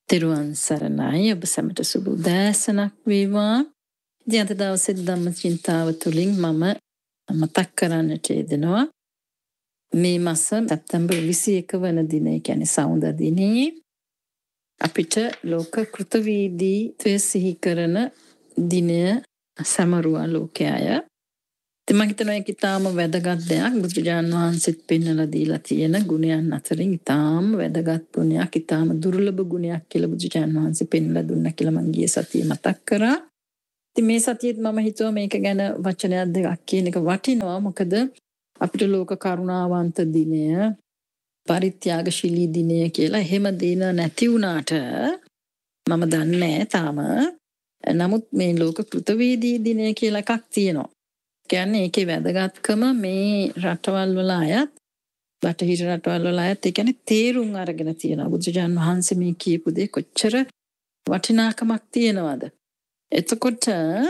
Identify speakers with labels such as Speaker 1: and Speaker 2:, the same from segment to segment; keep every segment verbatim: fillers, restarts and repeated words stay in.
Speaker 1: තෙරුවන් සරණයි ඔබ සැමට සුබ උදෑසනක් වේවා. ඉතින් අද දවසේ ධම්ම චින්තාව තුළින් මම මතක් කරන්නට යෙදෙනවා මේ මාස සැප්තැම්බර් විසිඑක වන දින, කියන්නේ සවුන්දා දිනේ අපිට ලෝක කෘතවේදීත්වය සිහි කරන දිනය සමරුවා ලෝකයය. ඉතින් මම හිතනවා ඒක ඉතාම වැදගත් දෙයක්. බුදුරජාණන් වහන්සේත් පෙන්වලා දීලා තියෙන ගුණයන් අතරින් ඉතාම වැදගත් ගුණයක්, ඉතාම දුර්ලභ ගුණයක් කියලා බුදුරජාණන් වහන්සේ පෙන්වලා දුන්නා කියලා මම ගිය සතියේ මතක් කරා. ඉතින් මේ සතියේත් මම හිතුවා මේක ගැන වචනයක් දෙකක් කියන එක වටිනවා. මොකද අපිට ලෝක කරුණාවන්ත දිනය, පරිත්‍යාගශීලී දිනය කියලා එහෙම දින නැති වුණාට මම දන්නේ නැහැ තාම. නමුත් මේ ලෝක කෘතවේදී දිනය කියලා එකක් තියෙනවා. කියන්නේ ඒකේ වැදගත්කම මේ රටවල් වල අයත්, බටහිර රටවල් වල අයත් ඒ කියන්නේ තේරුම් අරගෙන තියෙනවා. බුදුජාන් වහන්සේ මේ කියපු දේ කොච්චර වටිනාකමක් තියනවද? එතකොට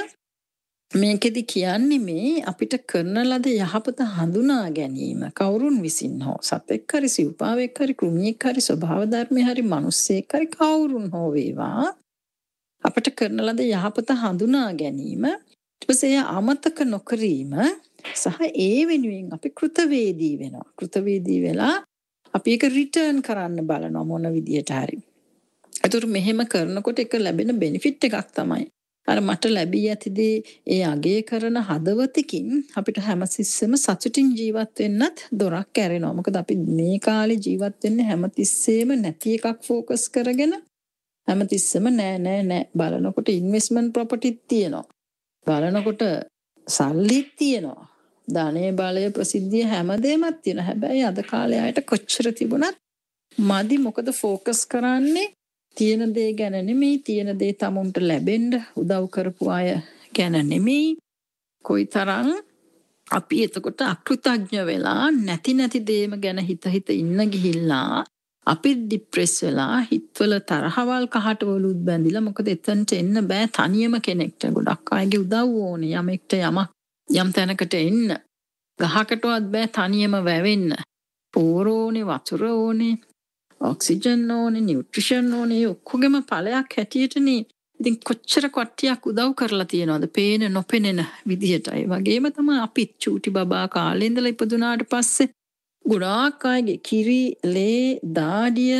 Speaker 1: මේකෙදි කියන්නේ මේ අපිට කරන ලද යහපත හඳුනා ගැනීම, කවුරුන් විසින් හෝ සතෙක් හරි, සිව්පාවෙක් හරි, කෘමියෙක් හරි, ස්වභාව ධර්මයේ හරි, මිනිස්සෙක් හරි, කවුරුන් හෝ වේවා අපිට කරන ලද යහපත හඳුනා ගැනීම, ඊට පස්සේ අමතක නොකිරීම සහ ඒ වෙනුවෙන් අපි කෘතවේදී වෙනවා. කෘතවේදී වෙලා අපි ඒක රිටර්න් කරන්න බලනවා මොන විදියට හරි. ඒතර මෙහෙම කරනකොට ඒක ලැබෙන බෙනිෆිට් එකක් තමයි අර මට ලැබී ඇතිදී ඒ අගය කරන හදවතකින් අපිට හැමතිස්සෙම සතුටින් ජීවත් වෙන්නත් දොරක් ඇරෙනවා. මොකද අපි මේ කාලේ ජීවත් වෙන්නේ හැමතිස්සෙම නැති එකක් ફોකස් කරගෙන, හැමතිස්සෙම නෑ නෑ නෑ බලනකොට ඉන්වෙස්ට්මන්ට් ප්‍රොපර්ටිත් තියෙනවා, බලනකොට සල්ලිත් තියෙනවා, ධනය, බලය, ප්‍රසිද්ධිය හැමදේමත් තියෙනවා. හැබැයි අද කාලේ ආයට කොච්චර තිබුණත් මදි. මොකද ફોකස් කරන්නේ තියෙන දේ ගැන නෙමෙයි, තියෙන දේ තමුන්ට ලැබෙන්න උදව් කරපු අය ගැන නෙමෙයි. කොයිතරම් අපි එතකොට අකෘතඥ වෙලා නැති නැති දේම ගැන හිත හිත ඉන්න ගිහිල්ලා අපි ડિප්‍රෙස් වෙලා හිතවල තරහවල් කහටවලුත් බැඳිලා. මොකද එතනට එන්න බෑ තනියම කෙනෙක්ට. ගොඩක් අයගේ උදව් ඕනේ යමෙක්ට යමක් යම් තැනකට එන්න. ගහකටවත් බෑ තනියම වැවෙන්න. පෝර ඕනේ, වතුර ඕනේ, ඔක්සිජන් ඕනේ, නියුට්‍රිෂන් ඕනේ. ඔක්කොගෙම ඵලයක් හැටියටනේ ඉතින් කොච්චර කට්ටියක් උදව් කරලා තියෙනවද පේන නොපෙනෙන විදිහට. ඒ වගේම තමයි අපි චූටි බබා කාලේ ඉඳලා ඉපදුනාට පස්සේ ගොඩාක් අයගේ කිරි, ලේ, දාඩිය,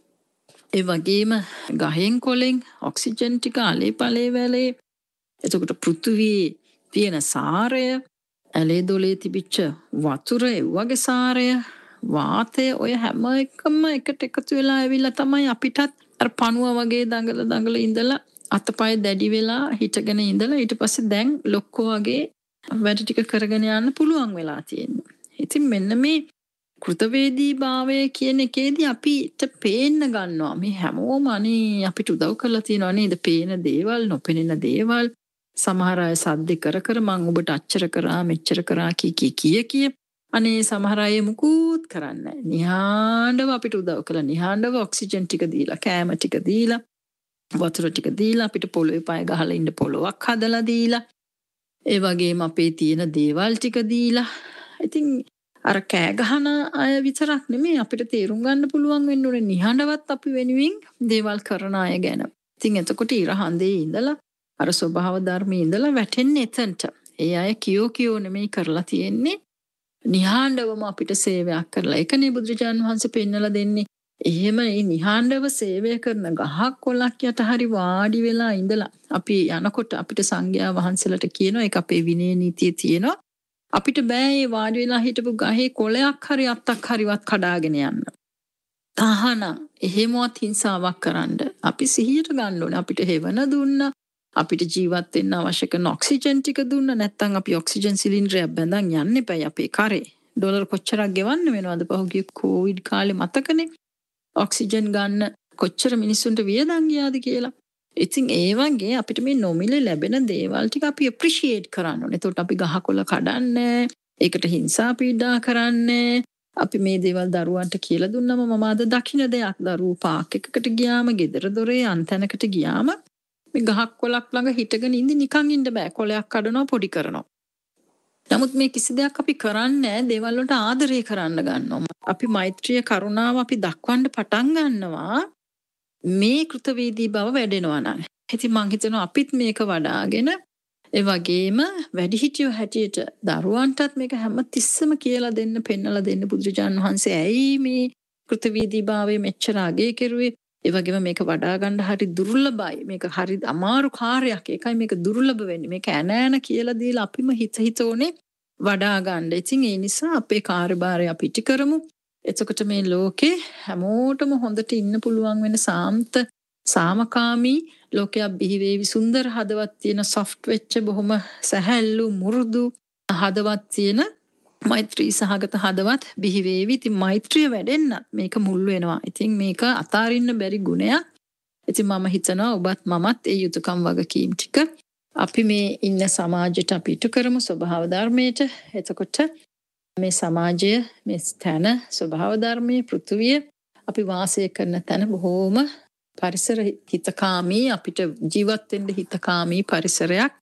Speaker 1: ඒ වගේම ගහෙන් කොලෙන් ඔක්සිජන් ටික අලේ පලේ වැලේ, එතකොට පෘථිවියේ තියෙන සාරය, ඇලේ දොලේ තිබිච්ච වතුර, ඒ වගේ සාරය, වාතය, ඔය හැම එකම එකට එකතු වෙලා ඇවිල්ලා තමයි අපිටත් අර පණුව වගේ දඟල දඟල ඉඳලා අතපය දැඩි වෙලා හිටගෙන ඉඳලා ඊට පස්සේ දැන් ලොක්කෝ වගේ වැඩ ටික කරගෙන යන්න පුළුවන් වෙලා තියෙනවා. ඉතින් මෙන්න මේ කෘතවේදී භාවය කියන එකේදී අපිට පේන්න ගන්නවා මේ හැමෝම අනේ අපිට උදව් කරලා තියෙනවා නේද? පේන දේවල්, නොපෙනෙන දේවල්. සමහර අය සද්ද කර කර මං ඔබට අච්චර කරා මෙච්චර කරා කී කී කිය කිය අනේ සමහර අය මුකුත් කරන්නේ නැහැ. නිහඬව අපිට උදව් කළා, නිහඬව ඔක්සිජන් ටික දීලා, කෑම ටික දීලා, වතුර ටික දීලා, අපිට පොළොවේ පය ගහලා ඉන්න පොළොවක් හදලා දීලා, ඒ වගේම අපේ තියෙන දේවල් ටික දීලා. ඉතින් අර කෑ ගහන අය විතරක් නෙමෙයි අපිට තේරුම් ගන්න පුළුවන් වෙන්න ඕනේ නිහඬවත් අපි වෙනුවෙන් දේවල් කරන අය ගැන. ඉතින් එතකොට ඉර හඳේ ඉඳලා අර ස්වභාව ධර්මයේ ඉඳලා වැටෙන්නේ එතනට. ඒ අය කියෝ කියෝ නෙමෙයි කරලා තියෙන්නේ, නිහඬවම අපිට සේවයක් කරලා. ඒකනේ බුදුරජාණන් වහන්සේ පෙන්වලා දෙන්නේ. එහෙම මේ නිහඬව සේවය කරන ගහක් කොලක් යට හරි වාඩි වෙලා ඉඳලා අපි යනකොට අපිට සංඝයා වහන්සේලාට කියනවා, ඒක අපේ විනය නීතියේ තියෙනවා, අපිට බෑ මේ වාඩි වෙලා හිටපු ගහේ කොලයක් හරි අත්තක් හරිවත් කඩාගෙන යන්න. තහනම් එහෙමවත් හිංසාවක් කරන්න අපි සිහියට ගන්න ඕනේ. අපිට හෙවන දුන්නා, අපිට ජීවත් වෙන්න අවශ්‍ය කරන ඔක්සිජන් ටික දුන්නා. නැත්නම් අපි ඔක්සිජන් සිලින්ඩරයක් බඳන් යන්න එපයි අපේ කරේ. ඩොලර් කොච්චරක් ගෙවන්න වෙනවද පහුගිය කොවිඩ් කාලේ මතකනේ. ඔක්සිජන් ගන්න කොච්චර මිනිස්සුන්ට වියදම් ගියාද කියලා. ඉතින් ඒ වගේ අපිට මේ නොමිලේ ලැබෙන දේවල් ටික අපි ඇප්‍රීෂিয়েට් කරන්න ඕනේ. එතකොට අපි ගහකොළ කඩන්නේ, ඒකට හිංසා පීඩා කරන්නේ. අපි මේ දේවල් දරුවන්ට කියලා දුන්නම මම අද දකින්න දෙයක්, දරුවෝ පාක් එකකට ගියාම, ගෙදර දොරේ අන්තැනකට ගියාම මේ ගහක් කොළක් ළඟ හිටගෙන ඉඳි නිකන් ඉන්න බෑ. කොළයක් කඩනවා, පොඩි කරනවා. නමුත් මේ කිසි දෙයක් අපි කරන්නේ නැහැ. දේවල් වලට ආදරය කරන්න ගන්නවා. අපි මෛත්‍රිය, කරුණාව අපි දක්වන්න පටන් ගන්නවා. මේ කෘතවේදී බව වැඩෙනවා නම්. ඉතින් මං හිතනවා අපිත් මේක වඩාගෙන ඒ වගේම වැඩිහිටියෝ හැටියට දරුවන්ටත් මේක හැමතිස්සම කියලා දෙන්න පෙන්නලා දෙන්න බුදුරජාණන් වහන්සේ ඇයි මේ කෘතවේදී භාවය මෙච්චර අගය කෙරුවේ? ඒ වගේම මේක වඩා ගන්න හරි දුර්ලභයි. මේක හරි අමාරු කාර්යයක්. ඒකයි මේක දුර්ලභ වෙන්නේ. මේක ඈන ඈන කියලා දීලා අපිම හිත හිතෝනේ වඩා ගන්න. ඉතින් ඒ නිසා අපේ කාර්යභාරය අපි ඉටි කරමු. එතකොට මේ ලෝකේ හැමෝටම හොඳට ඉන්න පුළුවන් වෙන සාන්ත සාමකාමී ලෝකයක් බිහි වේවි. සුන්දර හදවත් තියෙන සොෆ්ට් වෙච්ච බොහොම සැහැල්ලු මුරුදු හදවත් තියෙන මෛත්‍රී සහගත හදවත් බිහි වේවි. ඉතින් මෛත්‍රිය වැඩෙන්නත් මේක මුල් වෙනවා. ඉතින් මේක අතාරින්න බැරි ගුණයක්. ඉතින් මම හිතනවා ඔබත් මමත් ඒ යුතුයකම් වගකීම් ටික අපි මේ ඉන්න සමාජයට අපි ඉටු කරමු ස්වභාව ධර්මයට. එතකොට මේ සමාජය මේ ස්ථාන ස්වභාව ධර්මයේ පෘථුවිය අපි වාසය කරන තැන බොහෝම පරිසර හිතකාමී අපිට ජීවත් වෙන්න හිතකාමී පරිසරයක්